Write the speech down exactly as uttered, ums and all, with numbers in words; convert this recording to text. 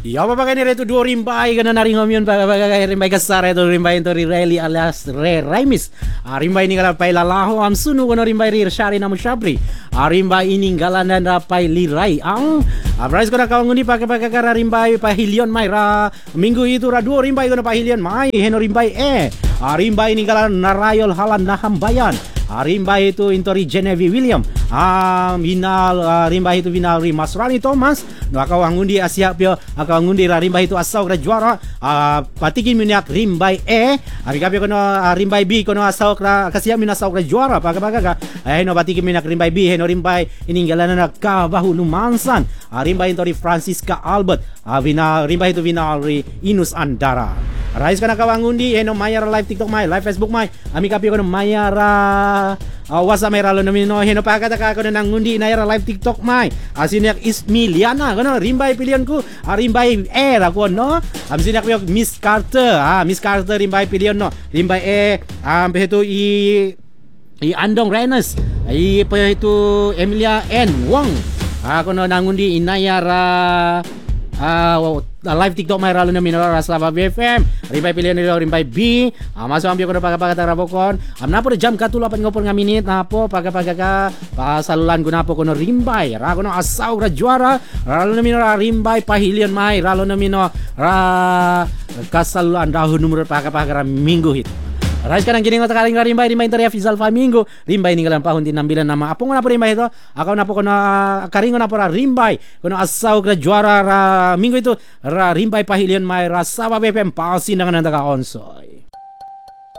Ya apa ni retu dua rimbai kana naring homion pa rimbai kasar itu rimbai itu rally alias re raimis. Rimbai ini kalau pai lalaho am sunu kono rimbai rir syari namu syabri. Rimbai ini galanan rapai lirai. Ang abrais kono kau ngundi pakai pakai kara rimbai pa hilion mai ra minggu itu ra dua rimbai kono pa hilion mai heno rimbai eh. Rimbai ini galan narayol halan naham bayan. Rimbai itu intori Genevieve William. Ah, binal uh, rimbai itu binal Rimas Rani Thomas. No akau ngundi asia pio akau ngundi rimbai itu asau kra juara. Ah, patikin minyak rimbai E. Abi kapio kono uh, rimbai B kono asau kra kasia min asau kra juara paga paga ka. Eh no patikin minyak rimbai B heno rimbai ininggalan ka bahu numansan. Ah, rimbai intori Francisca Albert. Ah, binal rimbai itu binal ri Inus Andara. Rais kana kawangundi eno mayar live TikTok mai live Facebook mai ami kapio kono mayar uh, WhatsApp mai ralo nomino heno pakata ka kono nangundi nayar live TikTok mai asiniak Ismiliana kono rimbai pilionku rimbai E ra kono amsiniak pio Miss Carter ah Miss Carter rimbai pilion no rimbai E am betu i i Andong Renes i pe itu Emilia N Wong ah kono nangundi inayar ah uh, live TikTok mai ralo na minora rasa ba B F M rimbai pilihan nila rimbai B ah, masuk ambil kono paga-paga tarabokon am napo de jam katulo pat ngopol nga minit napo paga-paga ka pasalulan ko napo kono rimbai ra kono asaw ra juara ralo na minora rimbai pahilion mai ralo na minora ra kasalulan dahun numero paga-paga ra minggu hit Rais kanang kini ngota karing rimbai rimbai interior Fizal Flamingo rimbai ninggalan pahun tin nambilan nama apong na po rimbai ito akaw na po kono karingo na po ra rimbai kono asaw kra juara ra minggu itu ra rimbai pahilian mai ra sa B F M pausin dengan anda ka onsoy